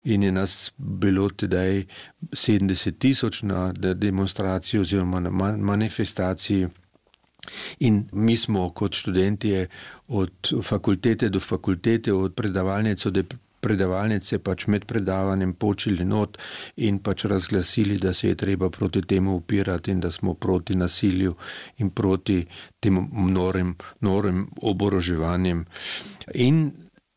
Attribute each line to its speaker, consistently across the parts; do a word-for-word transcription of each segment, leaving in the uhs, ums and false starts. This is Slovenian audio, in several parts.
Speaker 1: in je nas bilo tedaj sedemdeset tisoč na demonstraciji oziroma na manifestaciji. In mi smo kot študenti od fakultete do fakultete, od predavalnice do predavalnice pač med predavanjem počeli not in pač razglasili, da se je treba proti temu upirati in da smo proti nasilju in proti tem norem, norem oboroževanjem. In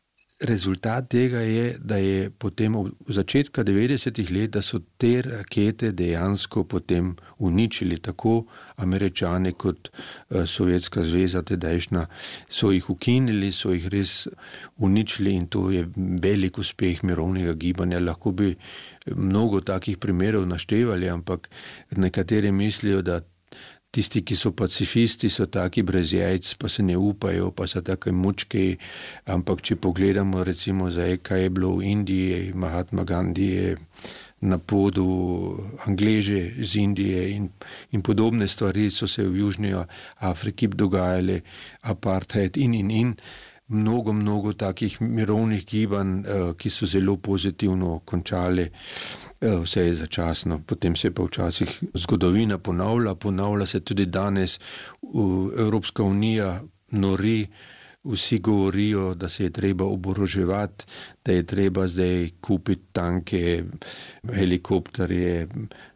Speaker 1: rezultat tega je, da je potem v začetka devetdesetih let, da so te rakete dejansko potem uničili, tako Američani kot Sovjetska zveza tedajšnja, so jih ukinili, so jih res uničili in to je velik uspeh mirovnega gibanja. Lahko bi mnogo takih primerov naštevali, ampak nekateri mislijo, da tisti, ki so pacifisti, so taki brez jajc, pa se ne upajo, pa so take mučke, ampak če pogledamo recimo zdaj, kaj je bilo v Indiji, Mahatma Gandhi je na podu Angleže iz Indije in, in podobne stvari so se v Južni Afriki dogajale, apartheid in in in. Mnogo, mnogo takih mirovnih gibanj, ki so zelo pozitivno končali, vse je začasno. Potem se pa včasih zgodovina ponavlja, ponavlja se tudi danes. Evropska unija nori, vsi govorijo, da se je treba oboroževati, da je treba zdaj kupiti tanke, helikopterje,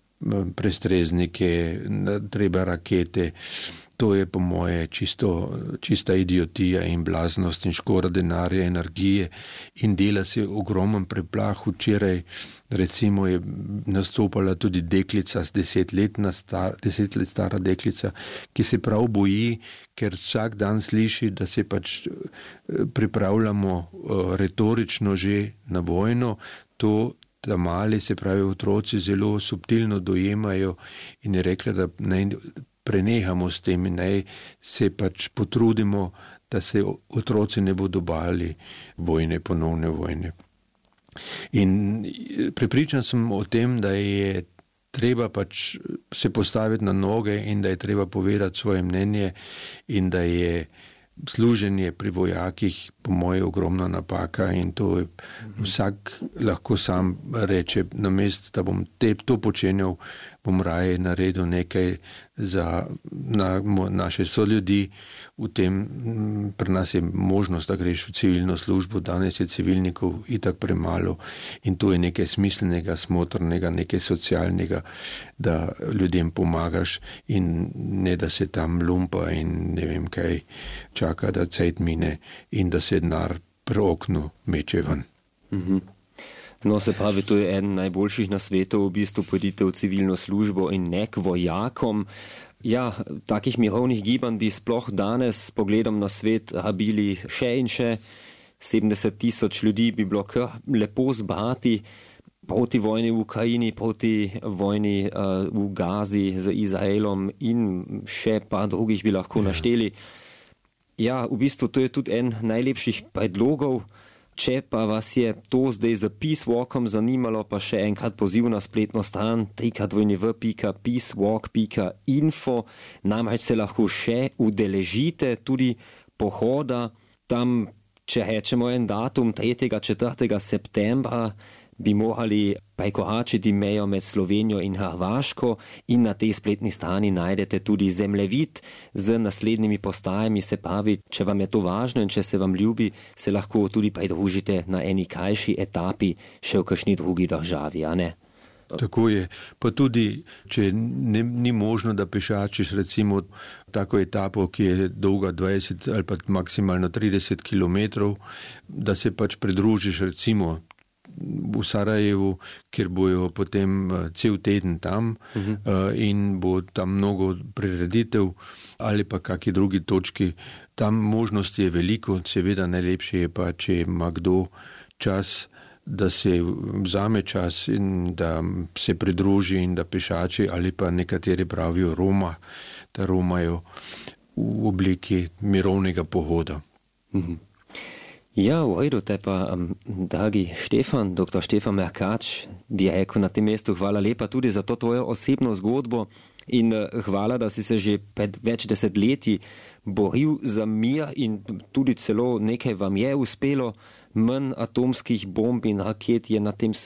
Speaker 1: prestreznike, treba rakete. To je po moje čisto, čista idiotija in blaznost in škoda denarja, energije in dela se ogromen preplah. Včeraj recimo je nastopala tudi deklica, deset let, star, deset let stara deklica, ki se prav boji, ker vsak dan sliši, da se pač pripravljamo retorično že na vojno. To da mali, se pravi otroci, zelo subtilno dojemajo in je rekla, da naj prenehamo s tem in naj se pač potrudimo, da se otroci ne bodo bali vojne, ponovne vojne. In prepričan sem o tem, da je treba pač se postaviti na noge in da je treba povedati svoje mnenje in da je služenje pri vojakih po moje ogromna napaka in to je, vsak lahko sam reče, namesto da bom te, to počenjal, bom raje naredil nekaj za na, naše soljudi. V tem, pri nas je možnost, da greš v civilno službo, danes je civilnikov itak premalo in to je nekaj smislenega, smotrnega, nekaj socialnega, da ljudem pomagaš in ne da se tam lumpa in ne vem kaj čaka, da cajt mine in da se denar pri oknu meče ven.
Speaker 2: Mhm. No, se pravi, to je eden najboljših na svetu, v bistvu pojdite v civilno službo in ne k vojakom. Ja, takih mirovnih gibanj bi sploh danes s pogledom na svet rabili še in še. sedemdeset tisoč ljudi bi bilo kar lepo zbrati proti vojni v Ukrajini, proti vojni uh, v Gazi z Izraelom in še pa drugih bi lahko našteli. Ja, v bistvu to je tudi en najlepših predlogov. Če pa vas je to zdaj za Peace Walkom zanimalo, pa še enkrat poziv na spletno stran trikrat w pika peacewalk pika info, namreč se lahko še udeležite tudi pohoda. Tam, če rečemo en datum, tretjega četrtega septembra, bi morali prekoračiti mejo med Slovenijo in Hrvaško in na tej spletni strani najdete tudi zemljevid z naslednjimi postajami, se pravi, če vam je to važno in če se vam ljubi, se lahko tudi pridružite na eni krajši etapi še v kakšni drugi državi, a ne?
Speaker 1: Tako je, pa tudi, če ne, ni možno, da pešačiš recimo tako etapo, ki je dolga dvajset ali pa maksimalno trideset kilometrov, da se pač pridružiš recimo v Sarajevu, kjer bojo potem cel teden tam uh-huh. uh, in bo tam mnogo prireditev ali pa kakšni drugi točki. Tam možnosti je veliko, seveda najlepše je pa, če ima kdo čas, da se vzame čas in da se pridruži in da pešači ali pa nekateri pravijo Roma, da romajo v obliki mirovnega pohoda.
Speaker 2: Uh-huh. Ja, v redu, te pa, um, dragi Štefan, doktor Štefan Merkač, bi rekel na tem mestu hvala lepa tudi za to tvojo osebno zgodbo in uh, hvala, da si se že pred več desetletji boril za mir in tudi celo nekaj vam je uspelo, manj atomskih bomb in raket je na tem svetu